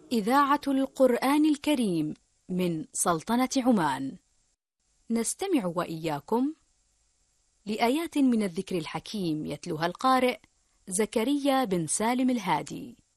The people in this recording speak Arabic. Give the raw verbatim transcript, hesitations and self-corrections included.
إذاعة القرآن الكريم من سلطنة عمان. نستمع وإياكم لآيات من الذكر الحكيم يتلوها القارئ زكريا بن سالم الهادي.